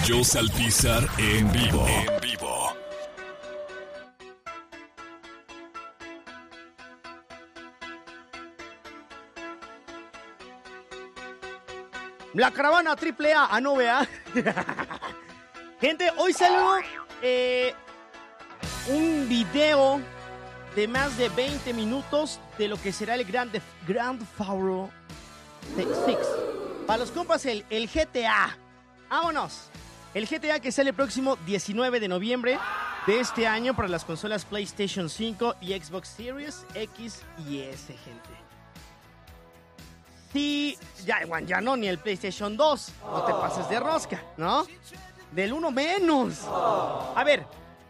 Pollos Alpizar en vivo. La caravana AAA, no vea. Gente, hoy salió un video de más de 20 minutos de lo que será el Grand Theft Auto 6. Para los compas, el GTA. ¡Vámonos! El GTA que sale el próximo 19 de noviembre de este año para las consolas PlayStation 5 y Xbox Series X y S, gente. Sí, ya no, ni el PlayStation 2. No te pases de rosca, ¿no? Del 1 menos. A ver,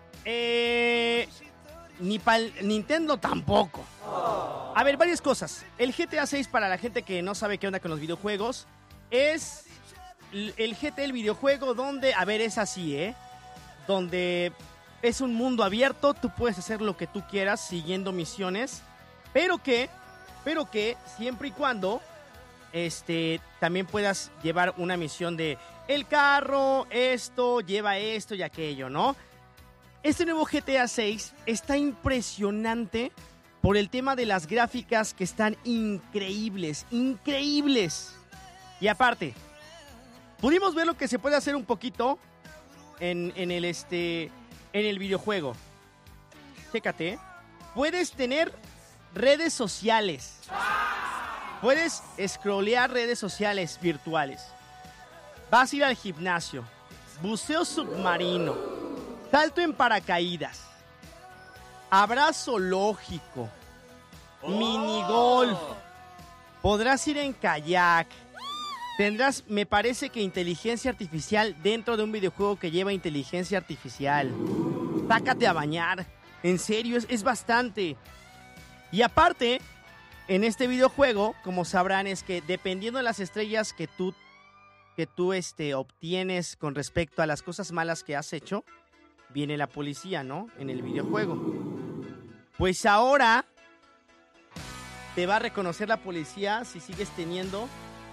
ni para el Nintendo tampoco. A ver, varias cosas. El GTA 6, para la gente que no sabe qué onda con los videojuegos, es el GTA, el videojuego donde, a ver, es así, donde es un mundo abierto, tú puedes hacer lo que tú quieras siguiendo misiones, pero que siempre y cuando también puedas llevar una misión de el carro, lleva esto y aquello, ¿no? Este nuevo GTA 6 está impresionante por el tema de las gráficas que están increíbles. Y aparte, pudimos ver lo que se puede hacer un poquito en el videojuego. Chécate, puedes tener redes sociales. Puedes scrollear redes sociales virtuales. Vas a ir al gimnasio, buceo submarino, salto en paracaídas, abrazo lógico, minigolf, podrás ir en kayak, tendrás, me parece que inteligencia artificial dentro de un videojuego que lleva inteligencia artificial. Sácate a bañar, en serio, es bastante. Y aparte, en este videojuego, como sabrán, es que dependiendo de las estrellas que tú obtienes con respecto a las cosas malas que has hecho, viene la policía, ¿no? En el videojuego. Pues ahora te va a reconocer la policía si sigues teniendo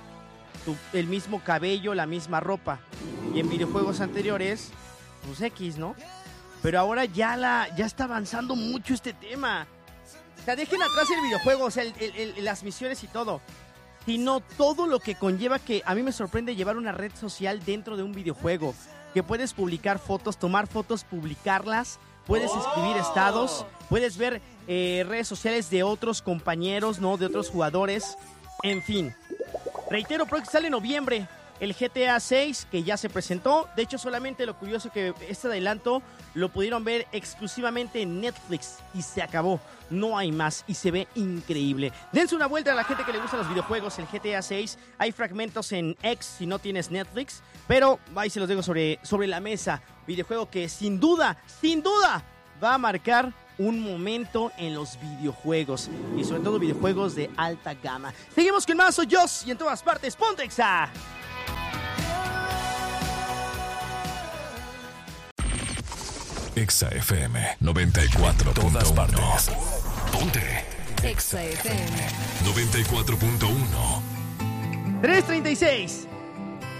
el mismo cabello, la misma ropa. Y en videojuegos anteriores, pues X, ¿no? Pero ahora ya está avanzando mucho este tema. O sea, dejen atrás el videojuego, o sea, las misiones y todo, sino todo lo que conlleva, que a mí me sorprende llevar una red social dentro de un videojuego, que puedes publicar fotos, tomar fotos, publicarlas, puedes escribir estados, puedes ver redes sociales de otros compañeros, ¿no? De otros jugadores, en fin. Reitero, porque sale en noviembre el GTA 6, que ya se presentó. De hecho, solamente lo curioso que este adelanto lo pudieron ver exclusivamente en Netflix y se acabó. No hay más y se ve increíble. Dense una vuelta a la gente que le gustan los videojuegos. El GTA 6, hay fragmentos en X si no tienes Netflix, pero ahí se los dejo sobre la mesa. Videojuego que sin duda va a marcar un momento en los videojuegos, y sobre todo videojuegos de alta gama. Seguimos con más. Soy Joss y en todas partes Pontexa. Exa FM 94.1. Todas partes. Ponte. Exa FM 94.1. 3:36.